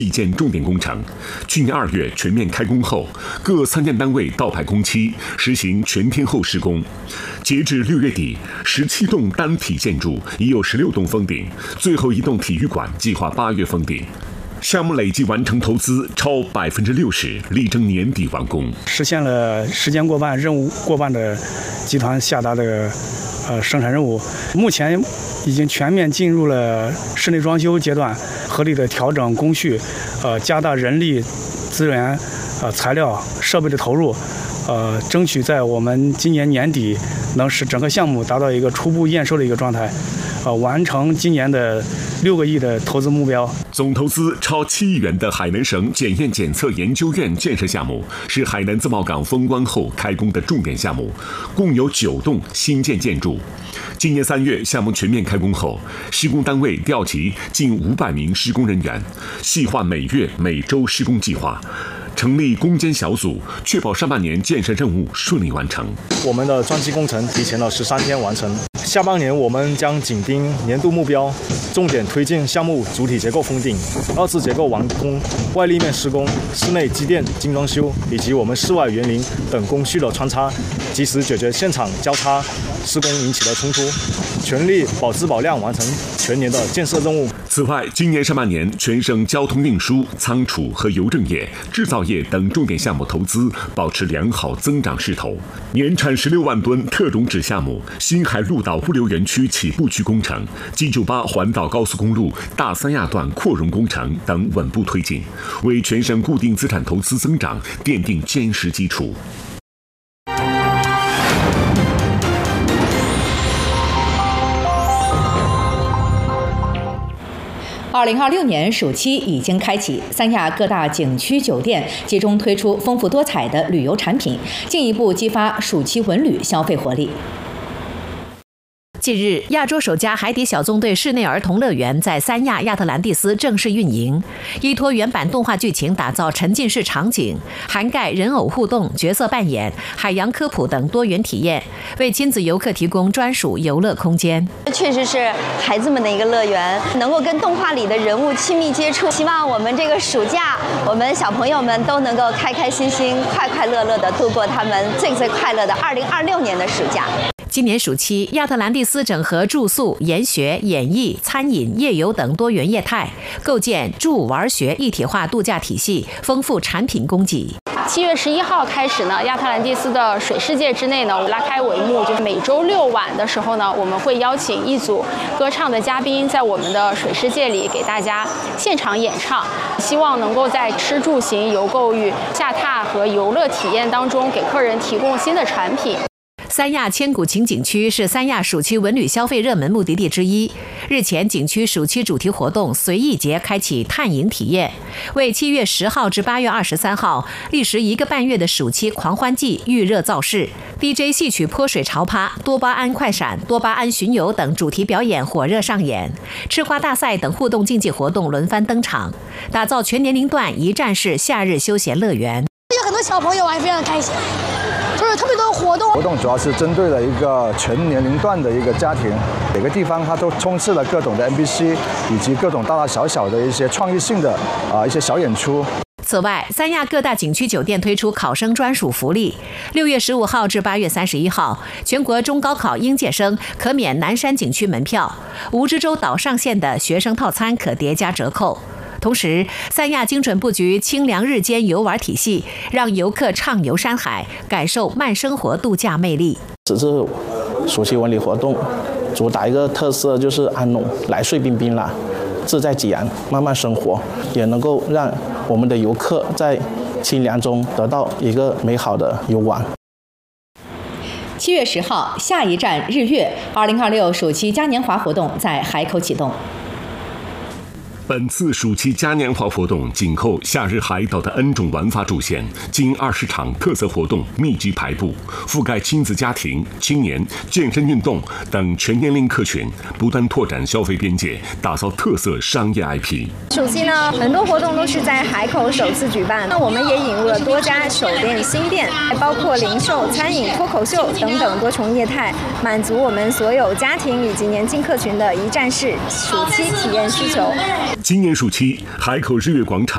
一件重点工程，去年2月全面开工后，各参建单位倒排工期，实行全天候施工。截至6月底，17栋单体建筑已有16栋封顶，最后一栋体育馆计划8月封顶。项目累计完成投资超60%，力争年底完工， 实现了时间过半、任务过半的集团下达的生产任务。目前已经全面进入了室内装修阶段，合理的调整工序，加大人力资源、材料设备的投入，争取在我们今年年底能使整个项目达到一个初步验收的一个状态，完成今年的6个亿的投资目标。 总投资超7亿元的海南省检验检测研究院建设项目是海南自贸港封关后开工的重点项目，共有9栋新建建筑。今年3月，项目全面开工后，施工单位调集近500名施工人员，细化每月、每周施工计划，成立攻坚小组，确保上半年建设任务顺利完成。 我们的专机工程提前了13天完成。下半年我们将紧盯年度目标，重点推进项目主体结构封顶、2次结构完工、外立面施工、室内机电精装修以及我们室外园林等工序的穿插，及时解决现场交叉施工引起的冲突，全力保质保量完成全年的建设任务。 此外，今年上半年，全省交通运输、仓储和邮政业、制造业等重点项目投资保持良好增长势头。年产16万吨特种纸项目新海鹿岛物流园区起步区工程、G98环岛高速公路大三亚段扩容工程等稳步推进，为全省固定资产投资增长奠定坚实基础。 2026年暑期已经开启，三亚各大景区酒店集中推出丰富多彩的旅游产品，进一步激发暑期文旅消费活力。 近日，亚洲首家海底小纵队室内儿童乐园在三亚亚特兰蒂斯正式运营，依托原版动画剧情打造沉浸式场景，涵盖人偶互动、角色扮演、海洋科普等多元体验，为亲子游客提供专属游乐空间。 确实是孩子们的一个乐园，能够跟动画里的人物亲密接触。希望我们这个暑假，我们小朋友们都能够开开心心、快快乐乐地度过他们最快乐的2026年的暑假。 今年暑期，亚特兰蒂斯整合住宿、研学、演艺、餐饮、夜游等多元业态，构建住玩学一体化度假体系，丰富产品供给。 7月11号开始呢，亚特兰蒂斯的水世界之内呢，拉开帷幕，就是每周6晚的时候呢，我们会邀请一组歌唱的嘉宾，在我们的水世界里给大家现场演唱，希望能够在吃住行游购娱下榻和游乐体验当中，给客人提供新的产品。 三亚千古情景区是三亚暑期文旅消费热门目的地之一。日前，景区暑期主题活动随意节开启探影体验，为7月10号至8月23号历时1个半月的暑期狂欢季预热造势。DJ 戏曲泼水潮趴、多巴胺快闪、多巴胺巡游等主题表演火热上演，吃瓜大赛等互动竞技活动轮番登场，打造全年龄段一站式夏日休闲乐园。 有很多小朋友玩，非常开心。就是特别多的活动主要是针对了一个全年龄段的一个家庭，每个地方它都充斥了各种的 NPC 以及各种大大小小的一些创意性的一些小演出。 此外，三亚各大景区酒店推出考生专属福利，6月15号至8月31号，全国中高考应届生可免南山景区门票，蜈支洲岛上线的学生套餐可叠加折扣。同时，三亚精准布局清凉日间游玩体系，让游客畅游山海，感受慢生活度假魅力。 此次暑期文旅活动主打一个特色就是安拢，来睡冰冰啦，自在己然，慢慢生活，也能够让我们的游客在清凉中得到一个美好的游玩。 7月10号，下一站日月2026暑期嘉年华活动在海口启动。 本次暑期嘉年华活动紧扣夏日海岛的 N 种玩法主线，经20场特色活动密集排布，覆盖亲子家庭、青年、健身运动等全年龄客群，不断拓展消费边界，打造特色商业 IP。 暑期呢，很多活动都是在海口首次举办，那我们也引入了多家首店新店，包括零售、餐饮、脱口秀等等多重业态，满足我们所有家庭以及年轻客群的一站式暑期体验需求。 今年暑期，海口日月广场